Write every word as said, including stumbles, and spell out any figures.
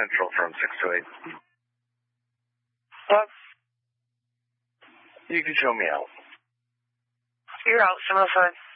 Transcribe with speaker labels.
Speaker 1: Central from six to eight.
Speaker 2: What?
Speaker 1: You can show me out.
Speaker 2: You're out, seven oh five.